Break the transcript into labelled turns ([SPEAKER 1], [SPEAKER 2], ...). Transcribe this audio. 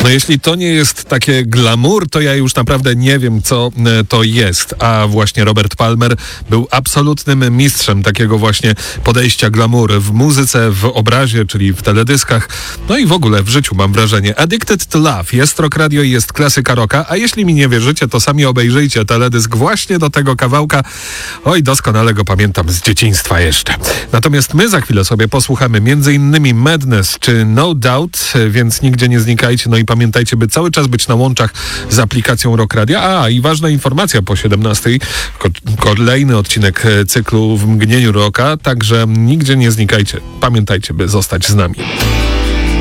[SPEAKER 1] No jeśli to nie jest takie glamour, to ja już naprawdę nie wiem, co to jest. A właśnie Robert Palmer był absolutnym mistrzem takiego właśnie podejścia glamour w muzyce, w obrazie, czyli w teledyskach, no i w ogóle w życiu, mam wrażenie. Addicted to Love jest Rock Radio i jest klasyka rocka, a jeśli mi nie wierzycie, to sami obejrzyjcie teledysk właśnie do tego kawałka. Oj, doskonale go pamiętam z dzieciństwa jeszcze. Natomiast my za chwilę sobie posłuchamy m.in. Madness czy No Doubt, więc nigdzie nie znikajcie, no i pamiętajcie, by cały czas być na łączach z aplikacją Rock Radia. A, i ważna informacja po 17:00, kolejny odcinek cyklu W mgnieniu rocka, także nigdzie nie znikajcie. Pamiętajcie, by zostać z nami.